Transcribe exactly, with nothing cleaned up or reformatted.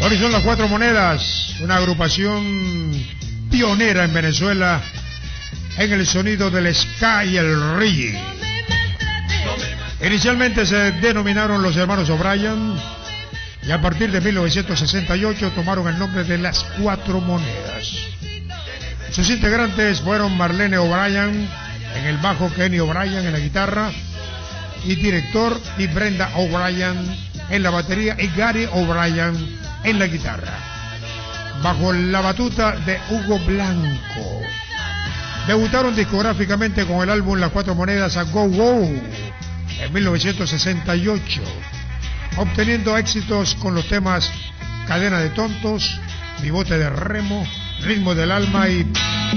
Hoy son las Cuatro Monedas, una agrupación pionera en Venezuela en el sonido del ska y el reggae. Inicialmente se denominaron los hermanos O'Brien y a partir de mil novecientos sesenta y ocho tomaron el nombre de las Cuatro Monedas. Sus integrantes fueron Marlene O'Brien en el bajo, Kenny O'Brien en la guitarra y director, y Brenda O'Brien en la batería y Gary O'Brien en la guitarra, bajo la batuta de Hugo Blanco. Debutaron discográficamente con el álbum Las Cuatro Monedas a Go Go en mil novecientos sesenta y ocho, obteniendo éxitos con los temas Cadena de Tontos, Mi Bote de Remo, Ritmo del Alma y